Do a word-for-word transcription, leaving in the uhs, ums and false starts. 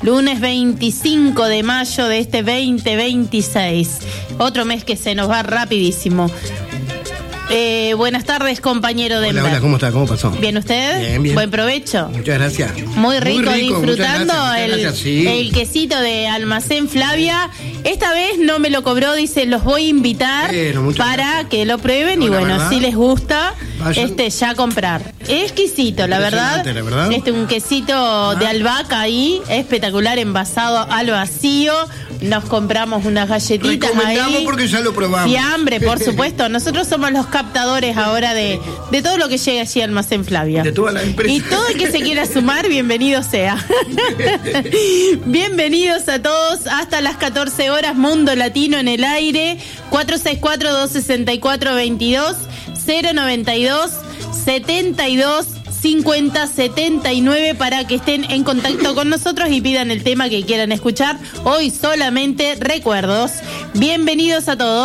lunes veinticinco de mayo de este veinte veintiséis. Otro mes que se nos va rapidísimo. Eh, buenas tardes, compañero de Hola, hola, ¿cómo está? ¿Cómo pasó? ¿Bien usted? Bien, bien. Buen provecho. Muchas gracias. Muy rico, Muy rico disfrutando muchas gracias, el, muchas gracias, sí. el quesito de Almacén Flavia. Esta vez no me lo cobró, dice, los voy a invitar Bueno, para gracias. que lo prueben. No, y bueno, verdad, si les gusta, vayan. este ya comprar. Exquisito, la verdad. La verdad. Este un quesito ah. de albahaca ahí, espectacular, envasado al vacío. Nos compramos unas galletitas Recomendamos ahí. Porque ya lo probamos. Fiambre, por supuesto. Nosotros somos los captadores ahora de, de todo lo que llega allí a Almacén Flavia. De toda la empresa. Y todo el que se quiera sumar, bienvenido sea. Bienvenidos a todos hasta las catorce horas, Mundo Latino en el aire. cuatro seis cuatro, dos seis cuatro, dos dos, cero noventa y dos, setenta y dos, cincuenta, setenta y nueve para que estén en contacto con nosotros y pidan el tema que quieran escuchar. Hoy solamente recuerdos. Bienvenidos a todos.